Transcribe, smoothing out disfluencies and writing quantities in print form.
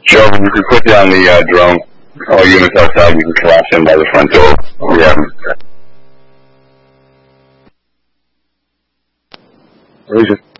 Joe, you can put down the drone. All units outside, you can collapse in by the front door. Yeah. Where is it?